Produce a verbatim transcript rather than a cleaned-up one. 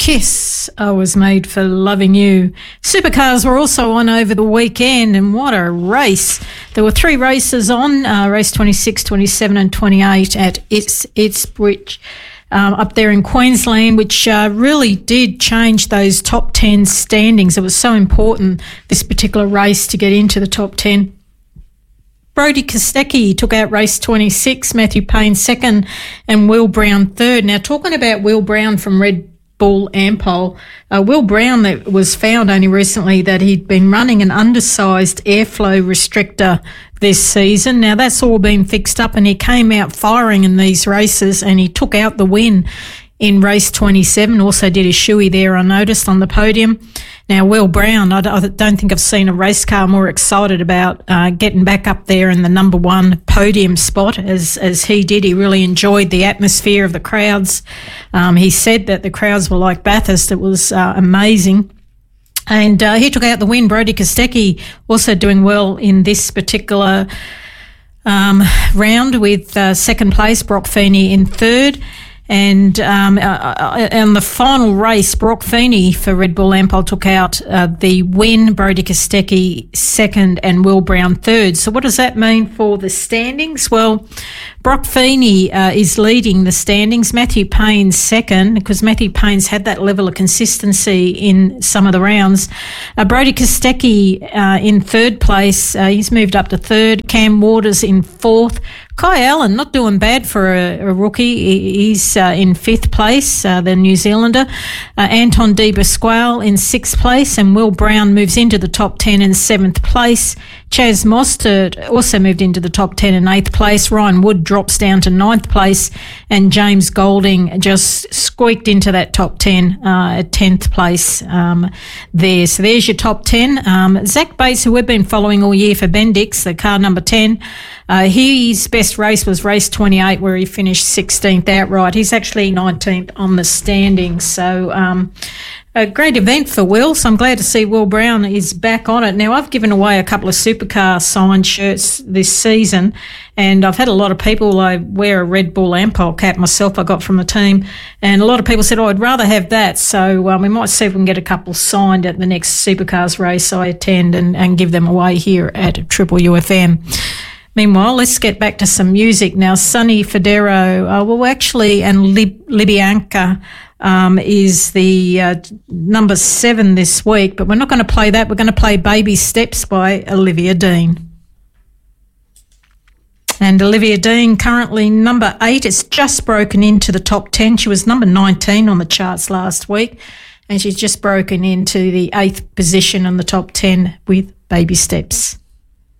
Kiss, I Was Made for Loving You. Supercars were also on over the weekend, and what a race. There were three races on, uh, race twenty-six, twenty-seven and twenty-eight at Its Ipswich um, up there in Queensland, which uh, really did change those top ten standings. It was so important, this particular race, to get into the top ten. Brodie Kostecki took out race twenty-six, Matthew Payne second and Will Brown third. Now, talking about Will Brown from Red Bull Ampol, uh, Will Brown, that was found only recently that he'd been running an undersized airflow restrictor this season. Now, that's all been fixed up, and he came out firing in these races, and he took out the win in race twenty-seven, also did his shoey there, I noticed, on the podium. Now, Will Brown, I don't think I've seen a race car more excited about uh, getting back up there in the number one podium spot as as he did. He really enjoyed the atmosphere of the crowds. Um, he said that the crowds were like Bathurst. It was uh, amazing. And uh, he took out the win. Brodie Kostecki also doing well in this particular um, round with uh, second place, Brock Feeney in third. And um, uh, on the final race, Brock Feeney for Red Bull Ampol took out uh, the win, Brodie Kostecki second and Will Brown third. So what does that mean for the standings? Well, Brock Feeney uh, is leading the standings, Matthew Payne second, because Matthew Payne's had that level of consistency in some of the rounds. Uh, Brodie Kostecki uh, in third place, uh, he's moved up to third. Cam Waters in fourth. Kai Allen, not doing bad for a, a rookie. He's uh, in fifth place, uh, the New Zealander. Uh, Anton De Pasquale in sixth place, and Will Brown moves into the top ten in seventh place. Chaz Mostert also moved into the top ten in eighth place. Ryan Wood drops down to ninth place, and James Golding just squeaked into that top ten uh, at tenth place um, there. So there's your top ten. Um, Zach Bates, who we've been following all year for Bendix, the car number ten, uh, his best race was race twenty-eight, where he finished sixteenth outright. He's actually nineteenth on the standings. So um, a great event for Will. So I'm glad to see Will Brown is back on it. Now, I've given away a couple of supercar signed shirts this season, and I've had a lot of people. I wear a Red Bull Ampol cap myself I got from the team, and a lot of people said, oh, I'd rather have that. So um, we might see if we can get a couple signed at the next supercars race I attend and, and give them away here at Triple U F M. Meanwhile, let's get back to some music now. Sonny Fodero, uh, well, actually, and Lib- Libyanka um, is the uh, number seven this week, but we're not going to play that. We're going to play Baby Steps by Olivia Dean. And Olivia Dean, currently number eight, it's just broken into the top ten. She was number nineteen on the charts last week, and she's just broken into the eighth position on the top ten with Baby Steps.